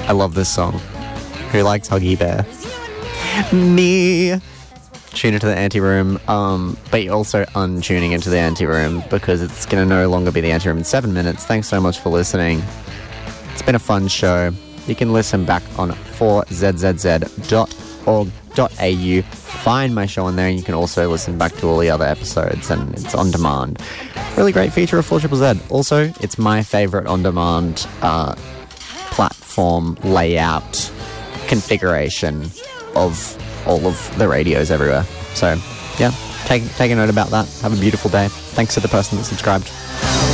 I love this song. Who likes Huggy Bear? Me. Tune into the Anteroom, but you're also untuning into the Anteroom because it's going to no longer be the Anteroom in 7 minutes. Thanks so much for listening. It's been a fun show. You can listen back on 4zzz.org.au. Find my show on there, and you can also listen back to all the other episodes, and it's on demand. Really great feature of 4ZZZ. Also, it's my favourite on-demand platform layout configuration of all of the radios everywhere. So, yeah, take a note about that. Have a beautiful day. Thanks to the person that subscribed.